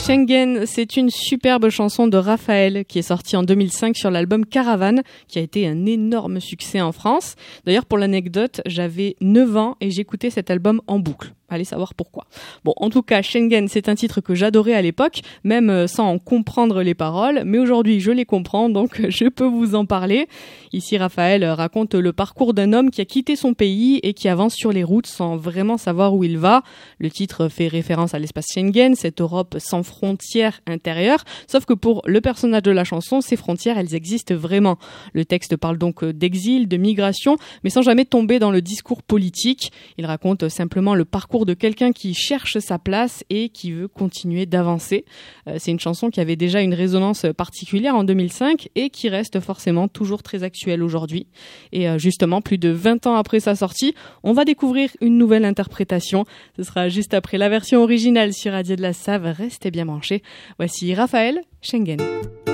Schengen, c'est une superbe chanson de Raphaël qui est sortie en 2005 sur l'album Caravane, qui a été un énorme succès en France. D'ailleurs, pour l'anecdote, j'avais 9 ans et j'écoutais cet album en boucle. Allez savoir pourquoi. Bon, en tout cas, Schengen, c'est un titre que j'adorais à l'époque, même sans en comprendre les paroles, mais aujourd'hui, je les comprends, donc je peux vous en parler. Ici, Raphaël raconte le parcours d'un homme qui a quitté son pays et qui avance sur les routes sans vraiment savoir où il va. Le titre fait référence à l'espace Schengen, cette Europe sans frontières intérieures, sauf que pour le personnage de la chanson, ces frontières, elles existent vraiment. Le texte parle donc d'exil, de migration, mais sans jamais tomber dans le discours politique. Il raconte simplement le parcours de quelqu'un qui cherche sa place et qui veut continuer d'avancer. C'est une chanson qui avait déjà une résonance particulière en 2005 et qui reste forcément toujours très actuelle aujourd'hui. Et justement, plus de 20 ans après sa sortie, on va découvrir une nouvelle interprétation. Ce sera juste après la version originale sur Radio de la Save. Restez bien branchés. Voici Raphaël, Schengen.